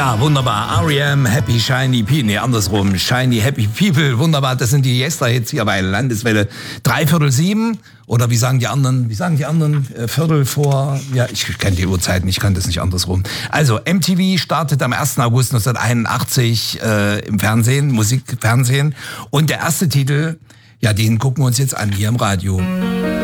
Ja, wunderbar. R.E.M. Happy Shiny People. Nee, andersrum. Shiny Happy People. Wunderbar. Das sind die Yester-Hits hier bei Landeswelle 6:45. Oder wie sagen die anderen? Viertel vor... Ja, ich kenne die Uhrzeit nicht, ich kann das nicht andersrum. Also, MTV startet am 1. August 1981 im Fernsehen, Musikfernsehen. Und der erste Titel, ja, den gucken wir uns jetzt an hier im Radio.